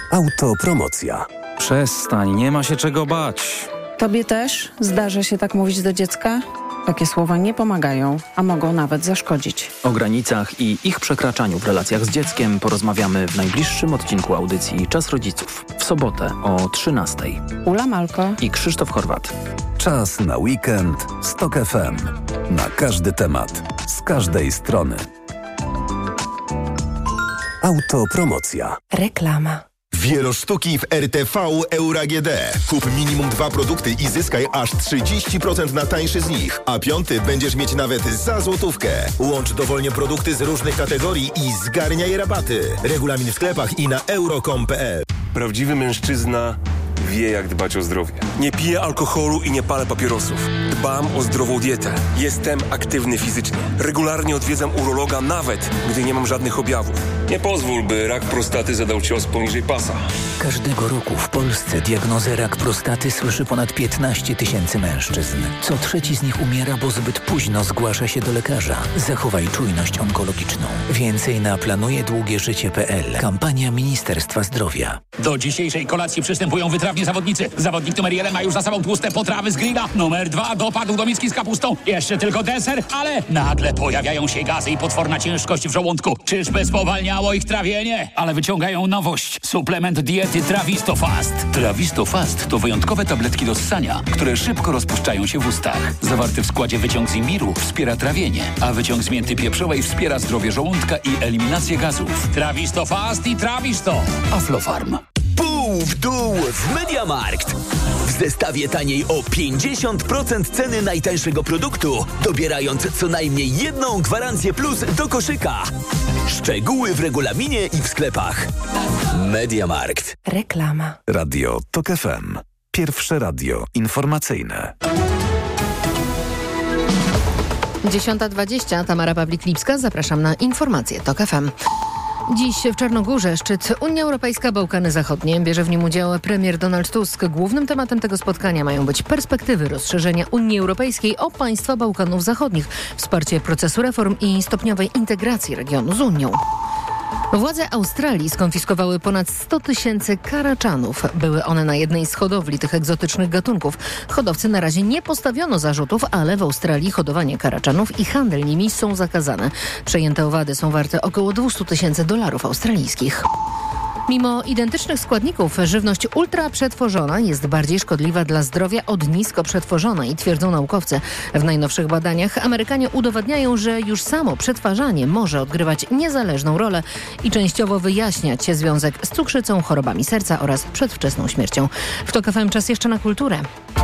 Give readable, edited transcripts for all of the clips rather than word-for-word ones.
Autopromocja. Przestań, nie ma się czego bać. Tobie też zdarza się tak mówić do dziecka? Takie słowa nie pomagają, a mogą nawet zaszkodzić. O granicach i ich przekraczaniu w relacjach z dzieckiem porozmawiamy w najbliższym odcinku audycji Czas Rodziców. W sobotę o 13:00. Ula Malko i Krzysztof Chorwat. Czas na weekend z TOK FM. Na każdy temat, z każdej strony. Autopromocja. Reklama. Wielosztuki w RTV Euro AGD. Kup minimum 2 produkty i zyskaj aż 30% na tańszy z nich. A 5 będziesz mieć nawet za złotówkę. Łącz dowolnie produkty z różnych kategorii i zgarniaj rabaty. Regulamin w sklepach i na euro.com.pl. Prawdziwy mężczyzna wie, jak dbać o zdrowie. Nie piję alkoholu i nie palę papierosów. Dbam o zdrową dietę. Jestem aktywny fizycznie. Regularnie odwiedzam urologa, nawet gdy nie mam żadnych objawów. Nie pozwól, by rak prostaty zadał cios poniżej pasa. Każdego roku w Polsce diagnozę rak prostaty słyszy ponad 15 000 mężczyzn. Co trzeci z nich umiera, bo zbyt późno zgłasza się do lekarza. Zachowaj czujność onkologiczną. Więcej na planujedługieżycie.pl. Kampania Ministerstwa Zdrowia. Do dzisiejszej kolacji przystępują wytrawni zawodnicy. Zawodnik numer 1 ma już za sobą tłuste potrawy z grilla. Numer 2 dopadł do miski z kapustą. Jeszcze tylko deser, ale nagle pojawiają się gazy i potworna ciężkość w żołądku. Czyżby spowalniało ich trawienie? Ale wyciągają nowość. Suplement diety Travistofast. Travistofast to wyjątkowe tabletki do ssania, które szybko rozpuszczają się w ustach. Zawarty w składzie wyciąg z imbiru wspiera trawienie, a wyciąg z mięty pieprzowej wspiera zdrowie żołądka i eliminację gazów. Travistofast i Travisto. Aflofarm. Pół w dół w MediaMarkt. W zestawie taniej o 50% ceny najtańszego produktu, dobierając co najmniej jedną gwarancję plus do koszyka. Szczegóły w regulaminie i w sklepach. MediaMarkt. Reklama. Radio TOK FM. Pierwsze radio informacyjne. 10:20, Tamara Pawlik-Lipska, zapraszam na informacje TOK FM. Dziś w Czarnogórze szczyt Unia Europejska Bałkany Zachodnie. Bierze w nim udział premier Donald Tusk. Głównym tematem tego spotkania mają być perspektywy rozszerzenia Unii Europejskiej o państwa Bałkanów Zachodnich, wsparcie procesu reform i stopniowej integracji regionu z Unią. Władze Australii skonfiskowały ponad 100 000 karaczanów. Były one na jednej z hodowli tych egzotycznych gatunków. Hodowcy na razie nie postawiono zarzutów, ale w Australii hodowanie karaczanów i handel nimi są zakazane. Przejęte owady są warte około $200 000 australijskich. Mimo identycznych składników, żywność ultraprzetworzona jest bardziej szkodliwa dla zdrowia od nisko przetworzonej, twierdzą naukowcy. W najnowszych badaniach Amerykanie udowadniają, że już samo przetwarzanie może odgrywać niezależną rolę i częściowo wyjaśniać związek z cukrzycą, chorobami serca oraz przedwczesną śmiercią. W TOK FM czas jeszcze na kulturę.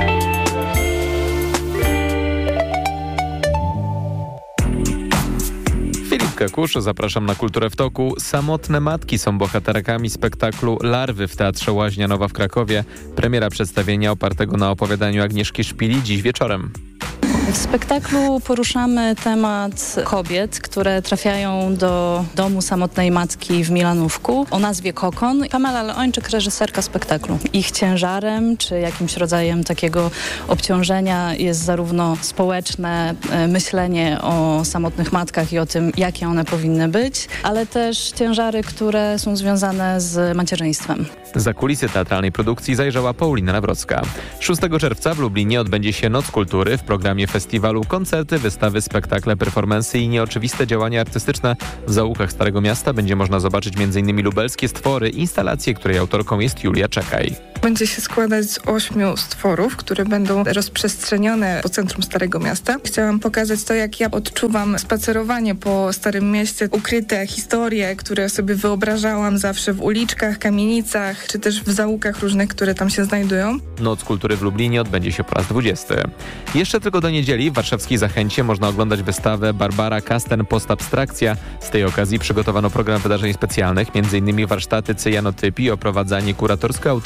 Kakusz, zapraszam na Kulturę w toku. Samotne matki są bohaterkami spektaklu Larwy w Teatrze Łaźnianowa w Krakowie. Premiera przedstawienia opartego na opowiadaniu Agnieszki Szpili dziś wieczorem. W spektaklu poruszamy temat kobiet, które trafiają do domu samotnej matki w Milanówku o nazwie Kokon. Pamela Leończyk, reżyserka spektaklu. Ich ciężarem czy jakimś rodzajem takiego obciążenia jest zarówno społeczne myślenie o samotnych matkach i o tym, jakie one powinny być, ale też ciężary, które są związane z macierzyństwem. Za kulisy teatralnej produkcji zajrzała Paulina Nawrocka. 6 czerwca w Lublinie odbędzie się Noc Kultury. W programie festiwalu koncerty, wystawy, spektakle, performansy i nieoczywiste działania artystyczne. W zaułkach Starego Miasta będzie można zobaczyć m.in. lubelskie stwory, instalację, której autorką jest Julia Czekaj. Będzie się składać z 8 stworów, które będą rozprzestrzenione po centrum Starego Miasta. Chciałam pokazać to, jak ja odczuwam spacerowanie po Starym Mieście, ukryte historie, które sobie wyobrażałam zawsze w uliczkach, kamienicach, czy też w zaułkach różnych, które tam się znajdują. Noc Kultury w Lublinie odbędzie się po raz 20. Jeszcze tylko do niedzieli w warszawskiej Zachęcie można oglądać wystawę Barbara Kasten Postabstrakcja. Z tej okazji przygotowano program wydarzeń specjalnych, m.in. warsztaty cyjanotypii, oprowadzanie kuratorsko-autorskie oraz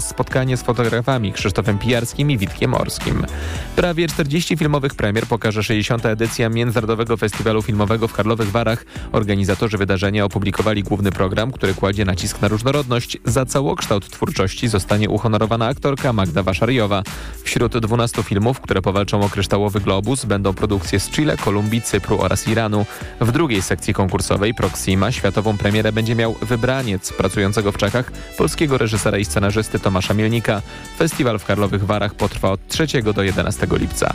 oraz spotkanie z fotografami Krzysztofem Pijarskim i Witkiem Orskim. Prawie 40 filmowych premier pokaże 60. edycja Międzynarodowego Festiwalu Filmowego w Karlowych Warach. Organizatorzy wydarzenia opublikowali główny program, który kładzie nacisk na różnorodność. Za całokształt twórczości zostanie uhonorowana aktorka Magda Waszariowa. Wśród 12 filmów, które powalczą o kryształowy globus, będą produkcje z Chile, Kolumbii, Cypru oraz Iranu. W drugiej sekcji konkursowej Proxima światową premierę będzie miał Wybraniec pracującego w Czechach polskiego reżysera i scenarzysty Tomasza Mielnika. Festiwal w Karlowych Warach potrwa od 3 do 11 lipca.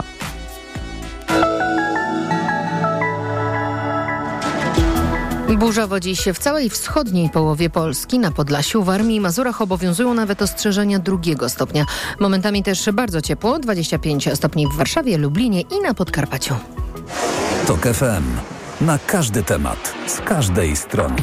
Burzowo dziś w całej wschodniej połowie Polski, na Podlasiu, Warmii i Mazurach obowiązują nawet ostrzeżenia 2 stopnia. Momentami też bardzo ciepło, 25 stopni w Warszawie, Lublinie i na Podkarpaciu. TOK FM. Na każdy temat, z każdej strony.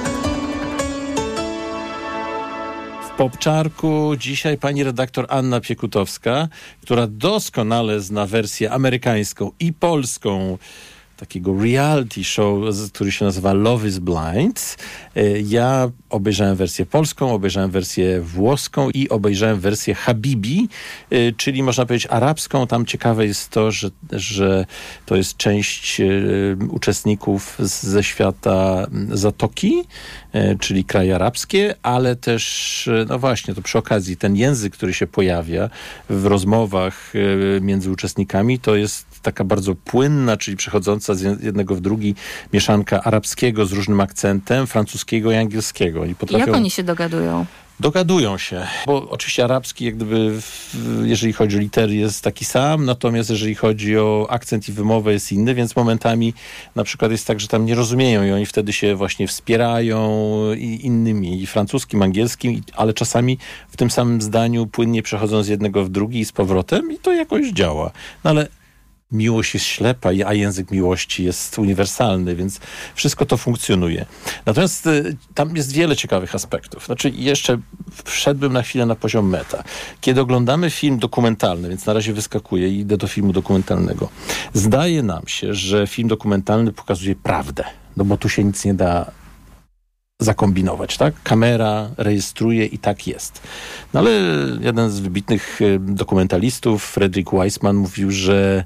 W Popczarku dzisiaj pani redaktor Anna Piekutowska, która doskonale zna wersję amerykańską i polską takiego reality show, który się nazywa Love is Blind. Ja obejrzałem wersję polską, obejrzałem wersję włoską i obejrzałem wersję Habibi, czyli można powiedzieć arabską. Tam ciekawe jest to, że to jest część uczestników ze świata Zatoki, czyli kraje arabskie, ale też, no właśnie, to przy okazji ten język, który się pojawia w rozmowach między uczestnikami, to jest taka bardzo płynna, czyli przechodząca z jednego w drugi mieszanka arabskiego z różnym akcentem, francuskiego i angielskiego. Jak oni się dogadują? Dogadują się, bo oczywiście arabski jak gdyby, jeżeli chodzi o litery, jest taki sam, natomiast jeżeli chodzi o akcent i wymowę, jest inny, więc momentami na przykład jest tak, że tam nie rozumieją i oni wtedy się właśnie wspierają i innymi, i francuskim, angielskim, ale czasami w tym samym zdaniu płynnie przechodzą z jednego w drugi i z powrotem i to jakoś działa. No ale miłość jest ślepa, a język miłości jest uniwersalny, więc wszystko to funkcjonuje. Natomiast tam jest wiele ciekawych aspektów. Znaczy jeszcze wszedłbym na chwilę na poziom meta. Kiedy oglądamy film dokumentalny, więc na razie wyskakuję i idę do filmu dokumentalnego, zdaje nam się, że film dokumentalny pokazuje prawdę, no bo tu się nic nie da zakombinować, tak? Kamera rejestruje i tak jest. No ale jeden z wybitnych dokumentalistów, Frederick Wiseman, mówił, że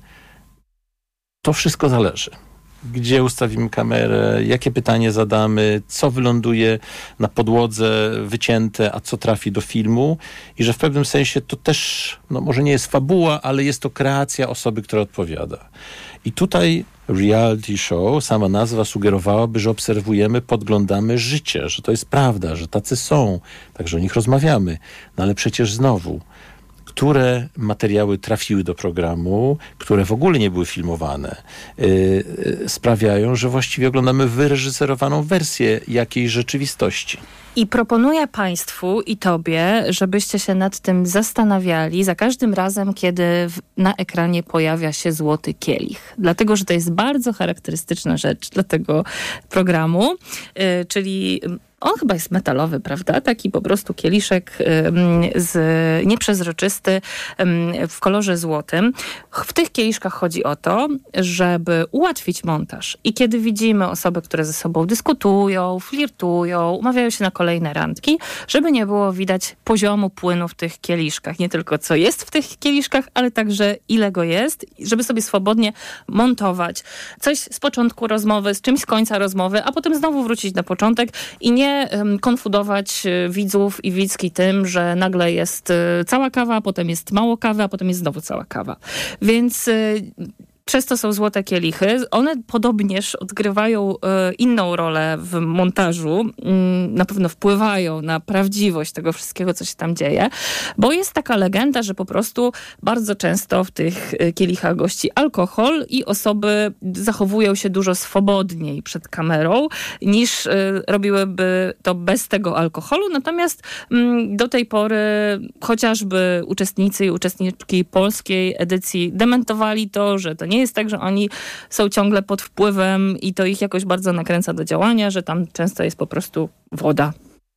to wszystko zależy. Gdzie ustawimy kamerę, jakie pytanie zadamy, co wyląduje na podłodze wycięte, a co trafi do filmu i że w pewnym sensie to też, no może nie jest fabuła, ale jest to kreacja osoby, która odpowiada. I tutaj reality show, sama nazwa sugerowałaby, że obserwujemy, podglądamy życie, że to jest prawda, że tacy są, także o nich rozmawiamy. No ale przecież znowu, które materiały trafiły do programu, które w ogóle nie były filmowane, sprawiają, że właściwie oglądamy wyreżyserowaną wersję jakiejś rzeczywistości. I proponuję Państwu i Tobie, żebyście się nad tym zastanawiali za każdym razem, kiedy na ekranie pojawia się złoty kielich. Dlatego, że to jest bardzo charakterystyczna rzecz dla tego programu, czyli on chyba jest metalowy, prawda? Taki po prostu kieliszek nieprzezroczysty w kolorze złotym. W tych kieliszkach chodzi o to, żeby ułatwić montaż. I kiedy widzimy osoby, które ze sobą dyskutują, flirtują, umawiają się na kolejne randki, żeby nie było widać poziomu płynu w tych kieliszkach. Nie tylko co jest w tych kieliszkach, ale także ile go jest, żeby sobie swobodnie montować coś z początku rozmowy, z czymś z końca rozmowy, a potem znowu wrócić na początek i nie konfudować widzów i widzki tym, że nagle jest cała kawa, a potem jest mało kawy, a potem jest znowu cała kawa. Więc przez to są złote kielichy. One podobnież odgrywają inną rolę w montażu. Na pewno wpływają na prawdziwość tego wszystkiego, co się tam dzieje. Bo jest taka legenda, że po prostu bardzo często w tych kielichach gości alkohol i osoby zachowują się dużo swobodniej przed kamerą, niż robiłyby to bez tego alkoholu. Natomiast do tej pory chociażby uczestnicy i uczestniczki polskiej edycji dementowali to, że to nie jest tak, że oni są ciągle pod wpływem i to ich jakoś bardzo nakręca do działania, że tam często jest po prostu woda.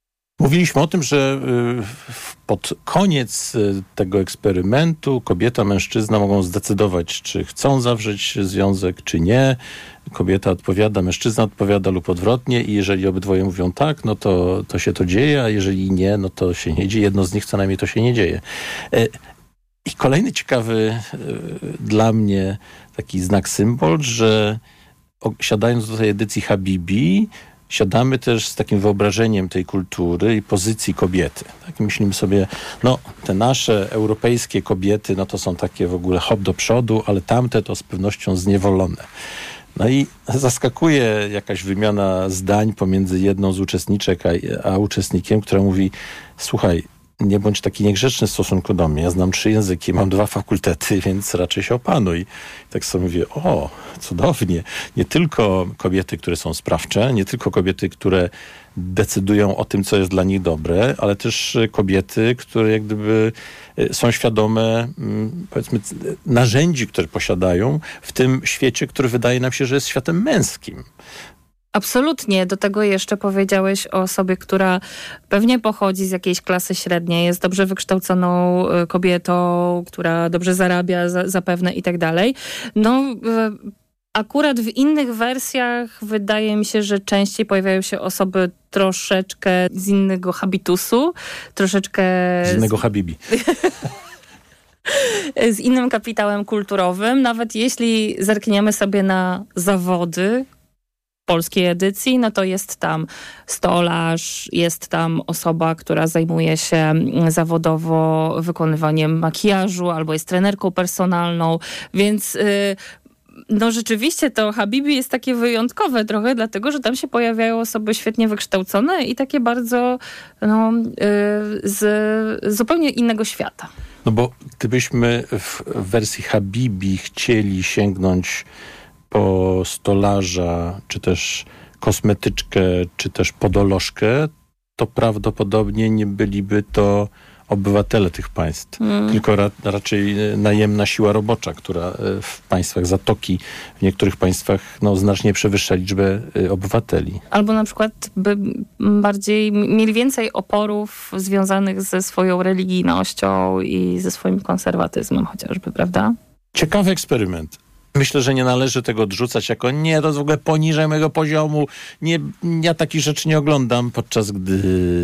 Mówiliśmy o tym, że pod koniec tego eksperymentu kobieta, mężczyzna mogą zdecydować, czy chcą zawrzeć związek, czy nie. Kobieta odpowiada, mężczyzna odpowiada lub odwrotnie i jeżeli obydwoje mówią tak, no to się to dzieje, a jeżeli nie, no to się nie dzieje. Jedno z nich co najmniej to się nie dzieje. I kolejny ciekawy dla mnie taki znak, symbol, że siadając do tej edycji Habibi, siadamy też z takim wyobrażeniem tej kultury i pozycji kobiety. Tak myślimy sobie, no te nasze europejskie kobiety, no to są takie w ogóle hop do przodu, ale tamte to z pewnością zniewolone. No i zaskakuje jakaś wymiana zdań pomiędzy jedną z uczestniczek a uczestnikiem, która mówi, słuchaj, nie bądź taki niegrzeczny w stosunku do mnie. Ja znam 3 języki, mam 2 fakultety, więc raczej się opanuj. I tak sobie mówię, o, cudownie. Nie tylko kobiety, które są sprawcze, nie tylko kobiety, które decydują o tym, co jest dla nich dobre, ale też kobiety, które jak gdyby są świadome, powiedzmy, narzędzi, które posiadają w tym świecie, który wydaje nam się, że jest światem męskim. Absolutnie. Do tego jeszcze powiedziałeś o osobie, która pewnie pochodzi z jakiejś klasy średniej, jest dobrze wykształconą kobietą, która dobrze zarabia zapewne i tak dalej. No, akurat w innych wersjach wydaje mi się, że częściej pojawiają się osoby troszeczkę z innego habitusu, troszeczkę... Z innego Habibi. Z innym kapitałem kulturowym. Nawet jeśli zerkniemy sobie na zawody polskiej edycji, no to jest tam stolarz, jest tam osoba, która zajmuje się zawodowo wykonywaniem makijażu albo jest trenerką personalną, więc no rzeczywiście to Habibi jest takie wyjątkowe trochę, dlatego, że tam się pojawiają osoby świetnie wykształcone i takie bardzo z zupełnie innego świata. No bo gdybyśmy w wersji Habibi chcieli sięgnąć po stolarza, czy też kosmetyczkę, czy też podolożkę, to prawdopodobnie nie byliby to obywatele tych państw, tylko raczej najemna siła robocza, która w państwach Zatoki, w niektórych państwach znacznie przewyższa liczbę obywateli. Albo na przykład by bardziej mieli więcej oporów związanych ze swoją religijnością i ze swoim konserwatyzmem chociażby, prawda? Ciekawy eksperyment. Myślę, że nie należy tego odrzucać jako nie, to jest w ogóle poniżej mojego poziomu. Nie, ja takich rzeczy nie oglądam, podczas gdy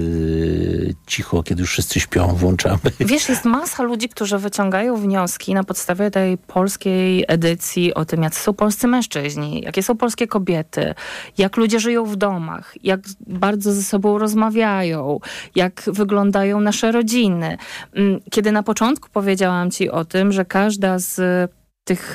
cicho, kiedy już wszyscy śpią, włączamy. Wiesz, jest masa ludzi, którzy wyciągają wnioski na podstawie tej polskiej edycji o tym, jacy są polscy mężczyźni, jakie są polskie kobiety, jak ludzie żyją w domach, jak bardzo ze sobą rozmawiają, jak wyglądają nasze rodziny. Kiedy na początku powiedziałam ci o tym, że każda z tych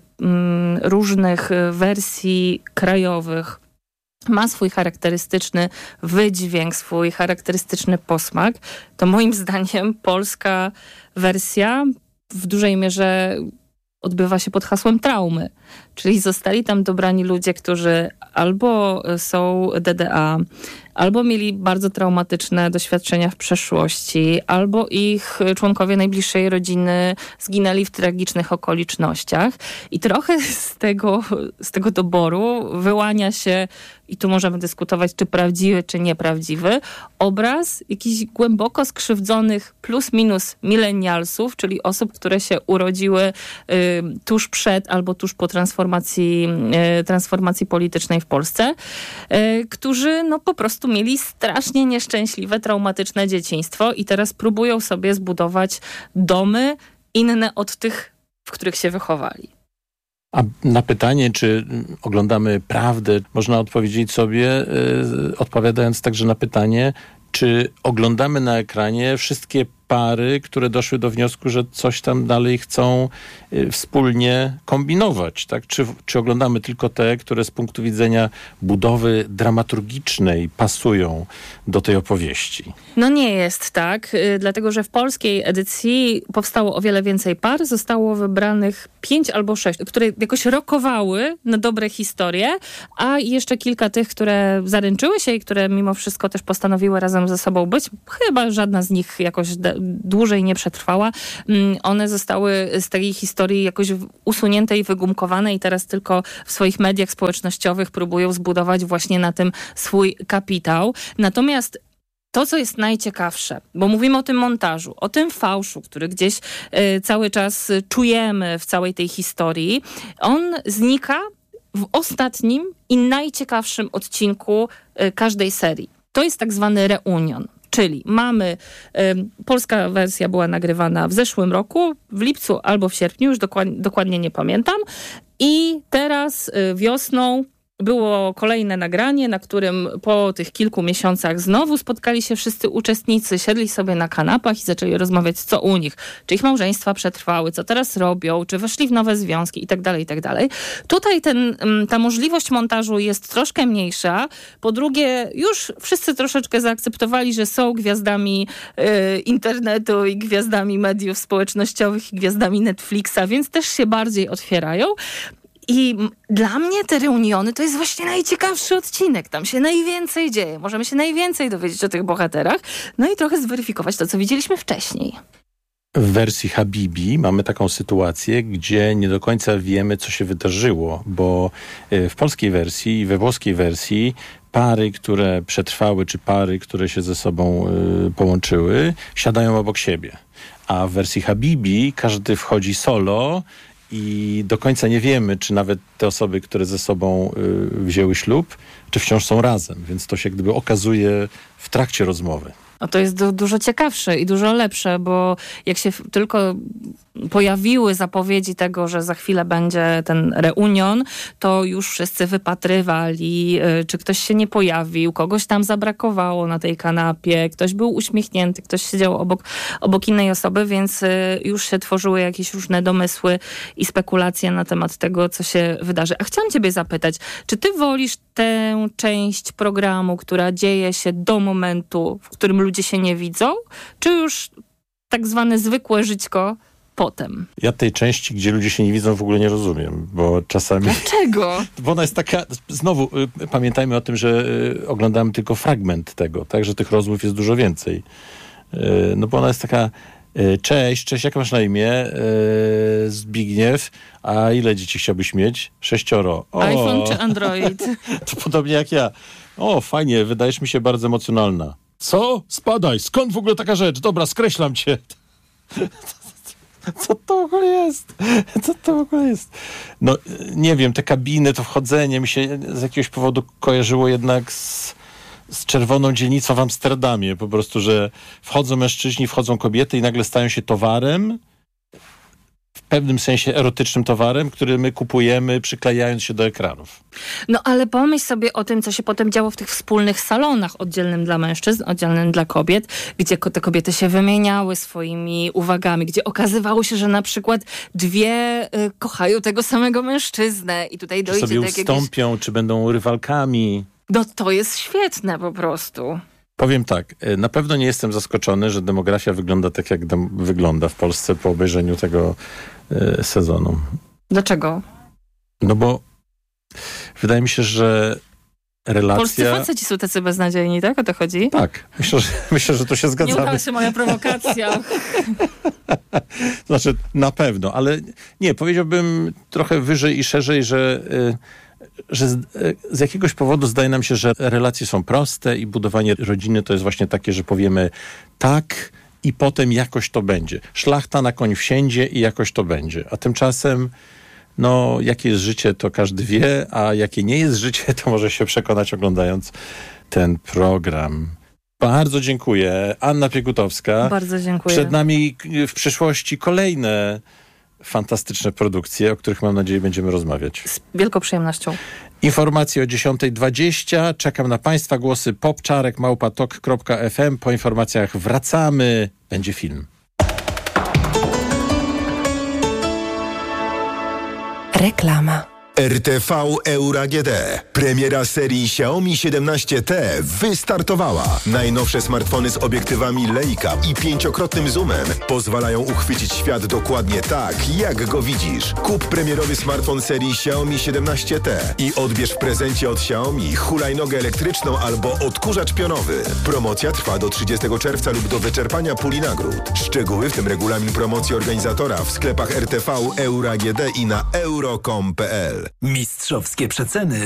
różnych wersji krajowych ma swój charakterystyczny wydźwięk, swój charakterystyczny posmak, to moim zdaniem polska wersja w dużej mierze odbywa się pod hasłem traumy. Czyli zostali tam dobrani ludzie, którzy albo są DDA, albo mieli bardzo traumatyczne doświadczenia w przeszłości, albo ich członkowie najbliższej rodziny zginęli w tragicznych okolicznościach. I trochę z tego doboru wyłania się, i tu możemy dyskutować, czy prawdziwy, czy nieprawdziwy, obraz jakichś głęboko skrzywdzonych plus minus milenialsów, czyli osób, które się urodziły tuż przed albo tuż po transformacji politycznej w Polsce, którzy po prostu mieli strasznie nieszczęśliwe, traumatyczne dzieciństwo i teraz próbują sobie zbudować domy inne od tych, w których się wychowali. A na pytanie, czy oglądamy prawdę, można odpowiedzieć sobie, odpowiadając także na pytanie, czy oglądamy na ekranie wszystkie pary, które doszły do wniosku, że coś tam dalej chcą wspólnie kombinować, tak? Czy oglądamy tylko te, które z punktu widzenia budowy dramaturgicznej pasują do tej opowieści? No nie jest tak, dlatego że w polskiej edycji powstało o wiele więcej par, zostało wybranych 5 albo 6, które jakoś rokowały na dobre historie, a jeszcze kilka tych, które zaręczyły się i które mimo wszystko też postanowiły razem ze sobą być. Chyba żadna z nich jakoś dłużej nie przetrwała. One zostały z tej historii jakoś usunięte i wygumkowane i teraz tylko w swoich mediach społecznościowych próbują zbudować właśnie na tym swój kapitał. Natomiast to, co jest najciekawsze, bo mówimy o tym montażu, o tym fałszu, który gdzieś cały czas czujemy w całej tej historii, on znika w ostatnim i najciekawszym odcinku każdej serii. To jest tak zwany reunion. Czyli mamy, polska wersja była nagrywana w zeszłym roku, w lipcu albo w sierpniu, już dokładnie nie pamiętam. I teraz wiosną było kolejne nagranie, na którym po tych kilku miesiącach znowu spotkali się wszyscy uczestnicy, siedli sobie na kanapach i zaczęli rozmawiać, co u nich, czy ich małżeństwa przetrwały, co teraz robią, czy weszli w nowe związki itd., itd. Tutaj ta możliwość montażu jest troszkę mniejsza. Po drugie, już wszyscy troszeczkę zaakceptowali, że są gwiazdami internetu i gwiazdami mediów społecznościowych i gwiazdami Netflixa, więc też się bardziej otwierają. I dla mnie te reuniony to jest właśnie najciekawszy odcinek. Tam się najwięcej dzieje. Możemy się najwięcej dowiedzieć o tych bohaterach. No i trochę zweryfikować to, co widzieliśmy wcześniej. W wersji Habibi mamy taką sytuację, gdzie nie do końca wiemy, co się wydarzyło, bo w polskiej wersji i we włoskiej wersji pary, które przetrwały, czy pary, które się ze sobą połączyły, siadają obok siebie. A w wersji Habibi każdy wchodzi solo i do końca nie wiemy, czy nawet te osoby, które ze sobą wzięły ślub, czy wciąż są razem. Więc to się gdyby okazuje w trakcie rozmowy. No to jest dużo ciekawsze i dużo lepsze, bo jak się tylko pojawiły zapowiedzi tego, że za chwilę będzie ten reunion, to już wszyscy wypatrywali, czy ktoś się nie pojawił, kogoś tam zabrakowało na tej kanapie, ktoś był uśmiechnięty, ktoś siedział obok innej osoby, więc już się tworzyły jakieś różne domysły i spekulacje na temat tego, co się wydarzy. A chciałam ciebie zapytać, czy ty wolisz tę część programu, która dzieje się do momentu, w którym ludzie się nie widzą, czy już tak zwane zwykłe żyćko potem? Ja tej części, gdzie ludzie się nie widzą, w ogóle nie rozumiem, bo czasami... Dlaczego? Bo ona jest taka... Znowu pamiętajmy o tym, że oglądamy tylko fragment tego, tak? Że tych rozmów jest dużo więcej. No bo ona jest taka... Cześć, jak masz na imię? Zbigniew. A ile dzieci chciałbyś mieć? 6. iPhone czy Android? To podobnie jak ja. O, fajnie, wydajesz mi się bardzo emocjonalna. Co? Spadaj, skąd w ogóle taka rzecz? Dobra, skreślam cię. Co to w ogóle jest? Co to w ogóle jest? No, nie wiem, te kabiny, to wchodzenie mi się z jakiegoś powodu kojarzyło jednak z czerwoną dzielnicą w Amsterdamie. Po prostu, że wchodzą mężczyźni, wchodzą kobiety i nagle stają się towarem, w pewnym sensie erotycznym towarem, który my kupujemy, przyklejając się do ekranów. No ale pomyśl sobie o tym, co się potem działo w tych wspólnych salonach, oddzielnym dla mężczyzn, oddzielnym dla kobiet, gdzie te kobiety się wymieniały swoimi uwagami, gdzie okazywało się, że na przykład dwie kochają tego samego mężczyznę i tutaj dojdzie do jakiegoś... Czy sobie ustąpią, czy będą rywalkami. No to jest świetne po prostu. Powiem tak, na pewno nie jestem zaskoczony, że demografia wygląda tak, jak wygląda w Polsce po obejrzeniu tego sezonu. Dlaczego? No bo wydaje mi się, że relacja... Polscy faceci są tacy beznadziejni, tak? O to chodzi? Tak, myślę, że to się zgadzamy. Nie udała się moja prowokacja. Znaczy, na pewno, ale nie, powiedziałbym trochę wyżej i szerzej, że z jakiegoś powodu zdaje nam się, że relacje są proste i budowanie rodziny to jest właśnie takie, że powiemy tak i potem jakoś to będzie. Szlachta na koń wsiędzie i jakoś to będzie. A tymczasem, no, jakie jest życie, to każdy wie, a jakie nie jest życie, to może się przekonać oglądając ten program. Bardzo dziękuję. Anna Piekutowska. Bardzo dziękuję. Przed nami w przyszłości kolejne fantastyczne produkcje, o których mam nadzieję będziemy rozmawiać. Z wielką przyjemnością. Informacje o 10:20. Czekam na Państwa głosy. popczarek@tok.fm. Po informacjach wracamy. Będzie film. Reklama. RTV Euro AGD. Premiera serii Xiaomi 17T wystartowała. Najnowsze smartfony z obiektywami Leica i 5-krotnym zoomem pozwalają uchwycić świat dokładnie tak, jak go widzisz. Kup premierowy smartfon serii Xiaomi 17T i odbierz w prezencie od Xiaomi hulajnogę elektryczną albo odkurzacz pionowy. Promocja trwa do 30 czerwca lub do wyczerpania puli nagród. Szczegóły, w tym regulamin promocji organizatora, w sklepach RTV Euro AGD i na euro.com.pl. Mistrzowskie przeceny